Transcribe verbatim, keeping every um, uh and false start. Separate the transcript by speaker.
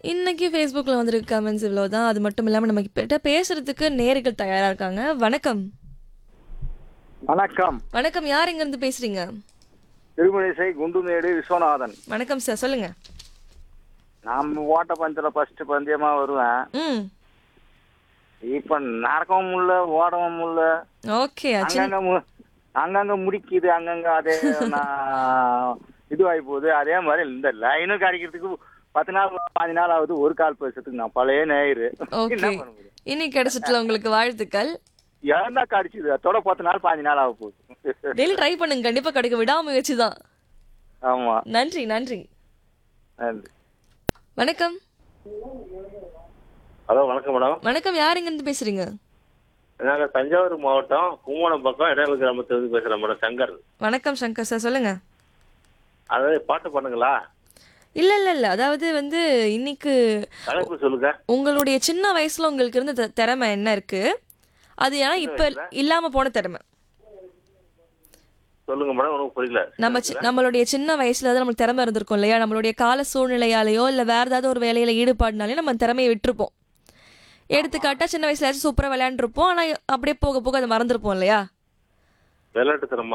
Speaker 1: இன்னைக்கு Facebookல வந்திருக்க கமெண்ட்ஸ் இவ்வளவுதான். அது மட்டும் இல்லாம நம்ம கிட்ட பேசுறதுக்கு நேயர்கள் தயாரா இருக்காங்க. வணக்கம்.
Speaker 2: வணக்கம்.
Speaker 1: வணக்கம். யார் எங்க இருந்து பேசுறீங்க?
Speaker 2: திருமணிசை குண்டுமேடு விஸ்வநாதன்.
Speaker 1: வணக்கம் சார், சொல்லுங்க.
Speaker 2: நான் ஓட்ட பந்தயத்துல ஃபர்ஸ்ட் பந்தயமா வருவேன்.
Speaker 1: ம்.
Speaker 2: இப்ப நடக்கவும் முடியல, ஓடவும் முடியல.
Speaker 1: ஓகே.
Speaker 2: அங்கங்க மு- அங்கங்க முடிக்குது, அங்கங்க அதே நான் இதுவாகி போகுது. அதே மாதிரி இந்த லைனும் கிடைக்கிறதுக்கு பத்து நாள் பாஞ்சு நாள் ஆகுது. ஒரு கால் பேசுறதுக்கு நான் பழைய நேயரு.
Speaker 1: ஓகே.
Speaker 2: என்ன பண்ண முடியும்?
Speaker 1: இன்னைக்கு கிடைச்சிட்டுல உங்களுக்கு வாழ்த்துக்கள்.
Speaker 2: ஏன்னா கிடைச்சிது அதோட பத்து நாள் பாஞ்சு நாள் ஆக போகுது.
Speaker 1: டெய்லி ட்ரை பண்ணுங்க, கண்டிப்பா கிடைக்கும். விடாமுயற்சி தான்.
Speaker 2: ஆமா,
Speaker 1: நன்றி நன்றி.
Speaker 2: நன்றி.
Speaker 1: வணக்கம்.
Speaker 3: ஹலோ, வணக்கம் மேடம்.
Speaker 1: வணக்கம். யார் எங்க இருந்து பேசுறீங்க?
Speaker 3: நாங்கள் தஞ்சாவூர் மாவட்டம் கும்போணம் பக்கம் இடைநிலை கிராமத்திலிருந்து பேசுகிறேன் மேடம், சங்கர்.
Speaker 1: வணக்கம் சங்கர் சார், சொல்லுங்க.
Speaker 3: அதாவது பாட்டு பண்ணுங்களா?
Speaker 1: இல்ல இல்ல இல்ல அதாவது வந்து இன்னைக்கு
Speaker 3: தலைப்பு சொல்லுங்க.
Speaker 1: உங்களுடைய சின்ன வயசுல உங்களுக்கு இருந்த தி- திறமை என்ன இருக்கு, அது ஏன்னா இப்ப இல்லாம போன திறமை.
Speaker 3: சொல்லுங்க மேடம், உனக்கு புரியல.
Speaker 1: நம்ம சி- நம்மளுடைய சின்ன வயசுல தான் நம்மளுக்கு திறமை இருந்திருக்கும் இல்லையா? நம்மளுடைய கால சூழ்நிலையாலேயோ இல்ல வேற ஏதாவது ஒரு வேலையில ஈடுபாடுனாலே நம்ம திறமையை விட்டுருப்போம். எடுத்துக்காட்டா சின்ன வயசுல சூப்பரா விளையாண்டுருப்போம், ஆனா அப்படியே போக போக அதை மறந்துருப்போம் இல்லையா?
Speaker 3: விளையாட்டு திறமை